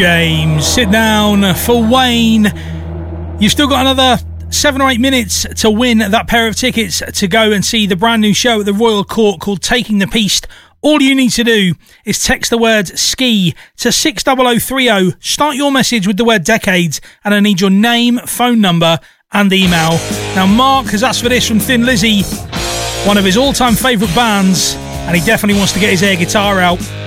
James. Sit down for Wayne. You've still got another 7 or 8 minutes to win that pair of tickets to go and see the brand new show at the Royal Court called Taking the Piece. All you need to do is text the word ski to 60030. Start your message with the word decades, and I need your name, phone number and email. Now Mark has asked for this from Thin Lizzy, one of his all-time favourite bands, and he definitely wants to get his air guitar out.